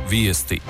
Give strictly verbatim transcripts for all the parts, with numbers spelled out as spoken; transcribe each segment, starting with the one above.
Vijesti.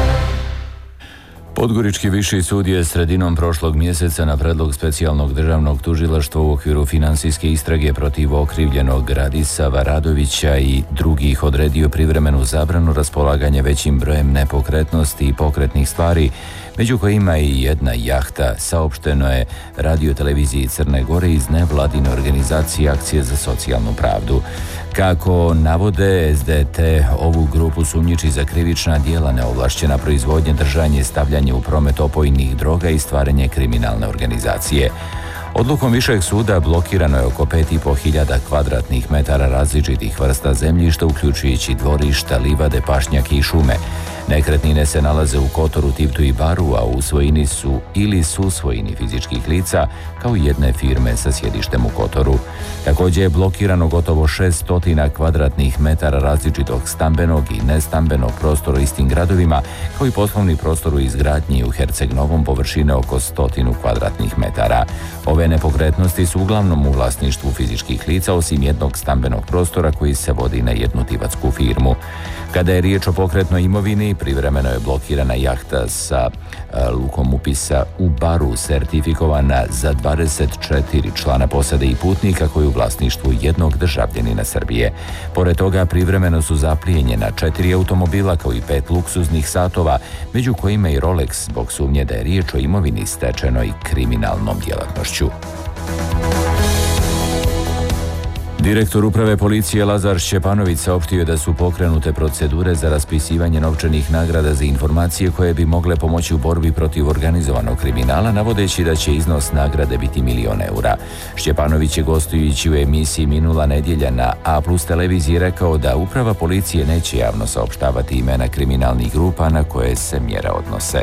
Podgorički viši sud je sredinom prošlog mjeseca na predlog specijalnog državnog tužilaštva u okviru financijske istrage protiv okrivljenog Radisava Radovića i drugih odredio privremenu zabranu raspolaganja većim brojem nepokretnosti i pokretnih stvari, među kojima i jedna jahta, saopšteno je radioteleviziji Crne Gore iz nevladine organizacije Akcije za socijalnu pravdu. Kako navode S D T, ovu grupu sumnjiči za krivična djela, neovlašćena proizvodnja, držanje, stavljanje u promet opojnih droga i stvaranje kriminalne organizacije. Odlukom Višeg suda blokirano je oko pet i po hiljada kvadratnih metara različitih vrsta zemljišta, uključujući dvorišta, livade, pašnjake i šume. Nekretnine se nalaze u Kotoru, Tivtu i Baru, a u svojini su ili su svojini fizičkih lica, kao i jedne firme sa sjedištem u Kotoru. Također je blokirano gotovo šessto kvadratnih metara različitog stambenog i nestambenog prostora u istim gradovima, kao i poslovni prostor u izgradnji u Herceg Novom površine oko stotinu kvadratnih metara. Ove nepokretnosti su uglavnom u vlasništvu fizičkih lica, osim jednog stambenog prostora koji se vodi na jednu tivatsku firmu. Kada je riječ o pokretnoj imovini, privremeno je blokirana jahta sa a, lukom upisa u Baru, sertifikovana za dvadeset četiri člana posade i putnika, koji u vlasništvu jednog državljanina Srbije. Pored toga, privremeno su zaplijenjena četiri automobila kao i pet luksuznih satova, među kojima i Rolex, zbog sumnje da je riječ o imovini stečenoj kriminalnom djelatnošću. Direktor uprave policije Lazar Šćepanović saopštio je da su pokrenute procedure za raspisivanje novčanih nagrada za informacije koje bi mogle pomoći u borbi protiv organizovanog kriminala, navodeći da će iznos nagrade biti milion eura. Šćepanović je, gostujući u emisiji Minula nedjelja na A plus televiziji, rekao da uprava policije neće javno saopštavati imena kriminalnih grupa na koje se mjere odnose.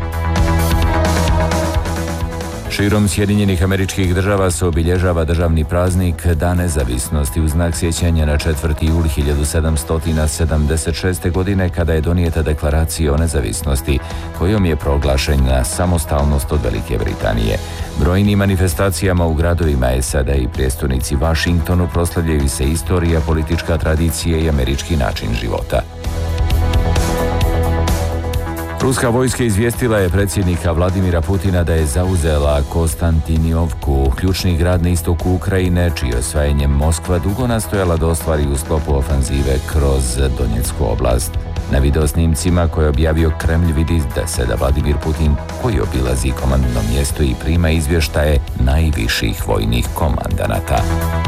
Širom Sjedinjenih Američkih Država se obilježava državni praznik Dan nezavisnosti u znak sjećanja na četvrti jul hiljadu sedamsto sedamdeset šeste. godine, kada je donijeta deklaracija o nezavisnosti, kojom je proglašena samostalnost od Velike Britanije. Brojnim manifestacijama u gradovima S A D i prijestolnici Washingtonu proslavljaju se istorija, politička tradicija i američki način života. Ruska vojska izvijestila je predsjednika Vladimira Putina da je zauzela Konstantinijovku, ključni grad na istoku Ukrajine, čije osvajanje Moskva dugo nastojala da ostvari u sklopu ofanzive kroz Donjecku oblast. Na videosnimcima koje je objavio Kremlj vidi da se da Vladimir Putin, koji obilazi komandno mjesto i prima izvještaje najviših vojnih komandanata.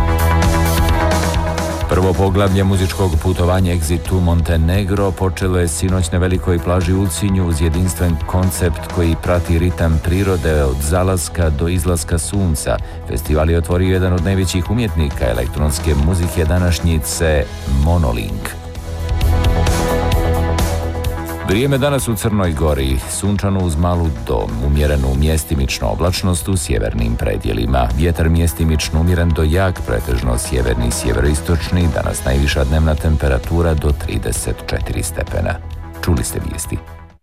Prvo poglavlje muzičkog putovanja Exit to Montenegro počelo je sinoć na velikoj plaži Ulcinju uz jedinstven koncept koji prati ritam prirode od zalaska do izlaska sunca. Festival je otvorio jedan od najvećih umjetnika elektronske muzike današnjice, Monolink. Vrijeme danas u Crnoj Gori, sunčano uz malu do umjerenu mjestimičnu oblačnost u sjevernim predjelima. Vjetar mjestimično umjeren do jak, pretežno sjeverni i sjeveroistočni, danas najviša dnevna temperatura do trideset četiri stepena. Čuli ste vijesti.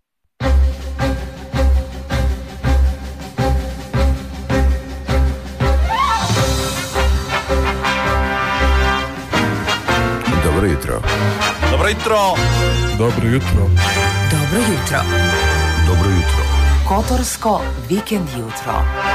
Dobro jutro. Dobro jutro. Dobro jutro. Dobro jutro. Dobro jutro. Kotorsko vikend jutro.